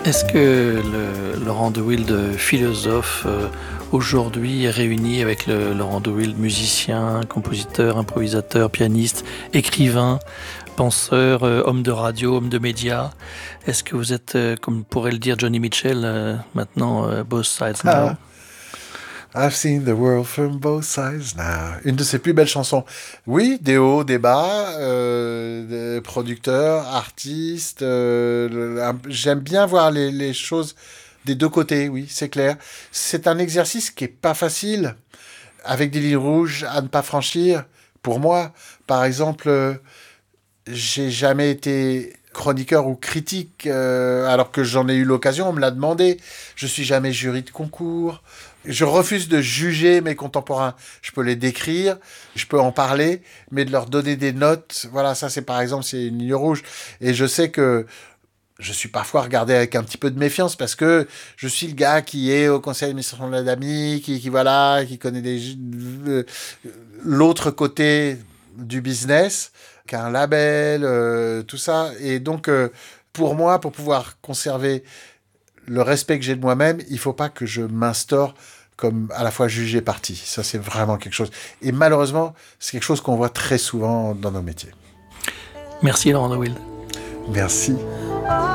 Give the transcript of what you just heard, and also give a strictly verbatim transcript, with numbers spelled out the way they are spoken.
Est-ce que le Laurent de Wild, philosophe, euh, aujourd'hui est réuni avec le Laurent de Wild, musicien, compositeur, improvisateur, pianiste, écrivain, penseur, euh, homme de radio, homme de médias? Est-ce que vous êtes, euh, comme pourrait le dire Johnny Mitchell, euh, maintenant euh, both sides now? Ah, I've seen the world from both sides now. Une de ses plus belles chansons. Oui, des hauts, des bas, euh, des producteurs, artistes. euh, le- un- j'aime bien voir les, les choses des deux côtés, oui, c'est clair. C'est un exercice qui est pas facile, avec des lignes rouges à ne pas franchir. Pour moi, par exemple, euh, j'ai jamais été chroniqueur ou critique, euh, alors que j'en ai eu l'occasion, on me l'a demandé. Je suis jamais jury de concours. Je refuse de juger mes contemporains. Je peux les décrire, je peux en parler, mais de leur donner des notes, voilà, ça c'est par exemple, c'est une ligne rouge. Et je sais que je suis parfois regardé avec un petit peu de méfiance parce que je suis le gars qui est au conseil d'administration de la D A M I, qui, qui voilà, qui connaît des, euh, l'autre côté du business, qu'un label, euh, tout ça. Et donc, euh, pour moi, pour pouvoir conserver le respect que j'ai de moi-même, il ne faut pas que je m'instaure comme à la fois juge et parti. Ça, c'est vraiment quelque chose. Et malheureusement, c'est quelque chose qu'on voit très souvent dans nos métiers. Merci Laurent de Wild. Merci.